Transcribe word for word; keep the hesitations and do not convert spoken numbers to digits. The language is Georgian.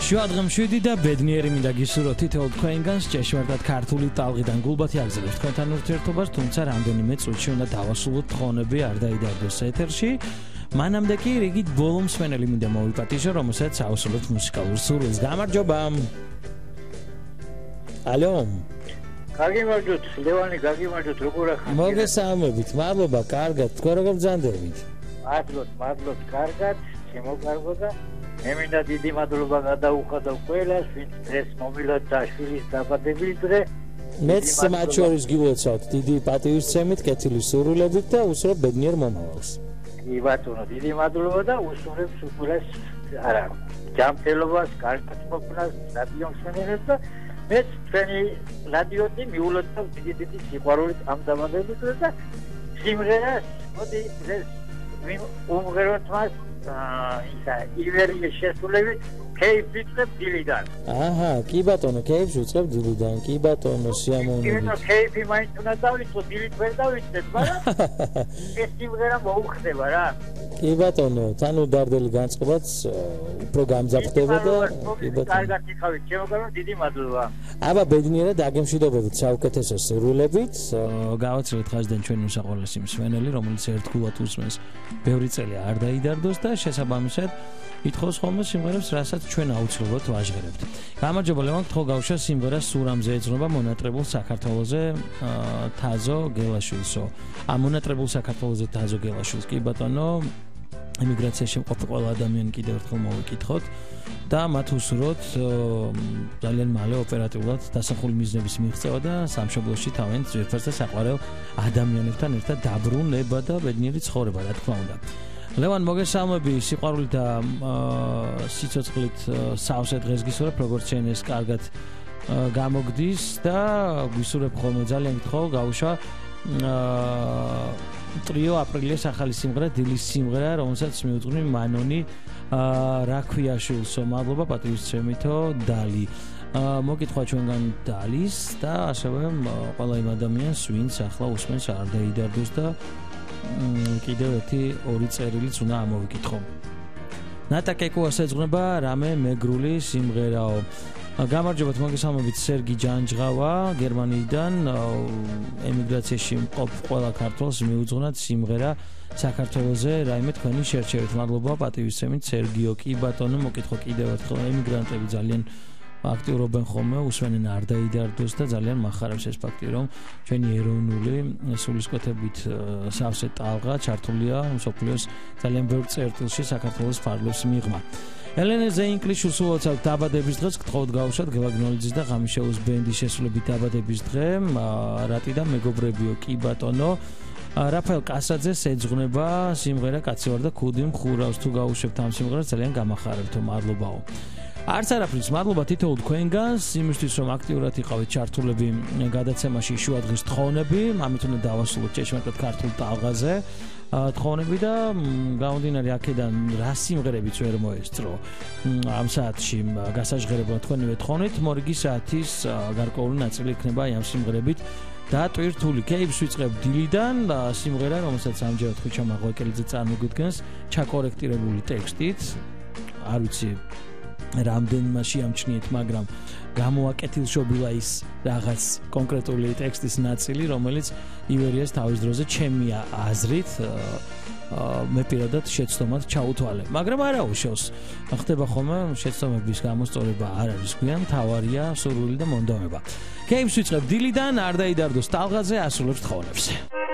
შუადღემშვიდი და ბედნიერი მინდა გისურვოთ თითოეულ თქვენგანს ჭეშმარიტად ქართული ტალღიდან გულბათი აგზავნებთ თქვენთან ურთიერთობას, თუმცა რამდენიმე წუთში უნდა დავასრულოთ თხოვნები არ დაიდარდოს ეთერში. მანამდე კი რიგით ბოლო მსმენელი მინდა მოვიპატიჟო, რომელსაც ავსრულებთ მუსიკალურ სურვილს. გამარჯობა. ალო. გაგიმარჯოთ, ლევანი, გაგიმარჯოთ, როგორ ახლა? მოგესალმებით, მადლობა, კარგად, თქვენ როგორ ბრძანდებით? მადლობთ, მადლობთ, კარგად, შემოგარგოდა. მე მინდა დიდი მადლობა გადაუხადო ყველას, ვინც დღეს მოვილოთ და შვილის დაბადების დღე. მეც მათ შორის გილოცავთ დიდი პატივისცემით, კეთილი სურვილებით და უსურვებ ბედნიერ მომავალს. კი ბატონო, დიდი მადლობა და უსურვებ სულას არა. ჯანმრთელობას, კარგად ყოფნას, რადიო მსმენელებს და მეც თქვენი რადიოთი მიულოცავ დიდი დიდი სიყვარულით ამ დაბადების დღეს და სიმღერას, მოდი დღეს უმღეროთ მას ისა ივერიის შესრულებით კეიფს ვიწყებ დილიდან. აჰა, კი ბატონო, კეიფს ვიწყებ დილიდან, კი ბატონო, სიამოვნებით. კი, კეიფი მაინც უნდა დავიწყო, დილით ვერ დავიწყებ, მაგრამ ეს სიმღერა მოუხდება რა. კი ბატონო, თანუ დარდელი განწყობაც უფრო გამძაფრდება და კი ბატონო. კარგად იყავით, შემოგარგო, დიდი მადლობა. აბა ბედნიერად აგემშვიდობებით საუკეთესო სურვილებით. გავაცროთ ხაზიდან ჩვენი უსაყვარლესი მსმენელი, რომელიც ერთგულად უსმენს ბევრი წელი არ დაიდარდოს და შესაბამისად ითხოვს ხოლმე სიმღერებს, რასაც ჩვენ აუცილებლად ვაჟღერებთ. გამარჯობა ლევან, გთხოვ გავშვა სიმღერა სურამზე ეძღვნება მონატრებულ საქართველოზე თაზო გელაშვილსო. ამ მონატრებულ საქართველოზე თაზო გელაშვილს კი ბატონო, ემიგრაციაში მყოფი ყველა ადამიანი კიდევ ერთხელ მოვიკითხოთ და მათ უსურვოთ ძალიან მალე ოპერატიულად დასახული მიზნების მიღწევა და სამშობლოში თავენ ძვირფას და საყვარელ ადამიანებთან ერთად დაბრუნება და ბედნიერი ცხოვრება, რა თქმა უნდა. ლევან, მოგესალმები, სიყვარულით და სიცოცხლით სავსე დღეს გისურვებ, როგორც შენ ეს კარგად გამოგდის და გისურვებ ხოლმე ძალიან გითხოვ გავუშვა ტრიო აპრილიეს ახალი სიმღერა, დილის სიმღერა, რომელსაც მიუძღვნი მანონი რაქვიაშვილსო. მადლობა პატივისცემითო დალი. მოგითხრა ჩვენგან დალის და ასევე ყველა იმ ადამიანს, ვინც ახლა უსმენს არ დაიდარდოს და კიდევ ერთი ორი წერილიც უნდა ამოვიკითხო. ნატა კეკუას ეძღვნება რამე მეგრული სიმღერაო. გამარჯობათ, მოგესალმებით, სერგი ჯანჯღავა გერმანიიდან ემიგრაციაში მყოფ ყველა ქართველს მიუძღვნათ სიმღერა საქართველოზე რაიმე თქვენი შერჩევით. მადლობა პატივისცემით სერგიო. კი ბატონო, მოგითხო კიდევ ერთხელ, ემიგრანტები ძალიან აქტიურობენ ხოლმე, უსვენენ არ დაიდარდოს და ძალიან მახარებს ეს ფაქტი, რომ ჩვენი ეროვნული სულისკვეთებით სავსე ტალღა ჩართულია მსოფლიოს ძალიან ბევრ წერტილში საქართველოს ფარგლებს მიღმა. ელენე ზეინკლიშვილს ულოცავთ დაბადების დღეს, გთხოვთ გავუშვათ გელაგნოლიძის და ღამიშეუს ბენდის შესრულებით დაბადების დღე, რატი და მეგობრებიო, კი ბატონო. რაფაელ კასაძეს ეძღვნება სიმღერა კაცი ვარ და ქუდი მხურავს. თუ გავუშვებთ ამ სიმღერას ძალიან გამახარებთო, მადლობაო. არც არაფრის, მადლობა თითოეულ თქვენგანს იმისთვის, რომ აქტიურად იყავით ჩართულები გადაცემაში შუადღის თხოვნები, ამით უნდა დავასრულოთ ჭეშმარიტად ქართულ ტალღაზე თხოვნები და გამომდინარე აქედან რა სიმღერებიც ვერ მოესწრო ამ საათში გასაჟღერებლად თქვენივე თხოვნით, მორიგი საათის გარკვეული ნაწილი იქნება ამ სიმღერებით და ტვირთული კეიფს ვიწყებ დილიდან სიმღერა, რომელსაც ამჯერად ხვიჩა მაღვეკელიძე წარმოგვიდგენს ჩაკორექტირებული ტექსტით. არ ვიცი რამდენმა შეამჩნიეთ, მაგრამ გამოაკეთილშობილა ის რაღაც კონკრეტული ტექსტის ნაწილი, რომელიც ივერიას თავის დროზე ჩემი აზრით მე პირადად შეცდომად ჩაუთვალე. მაგრამ არა უშავს. ხდება ხოლმე შეცდომების გამოსწორება არ არის გვიან, თავარია სურვილი და მონდომება. კეიფს ვიწყებ დილიდან, არ დაიდარდოს ტალღაზე, ასრულებს თხოვნებს.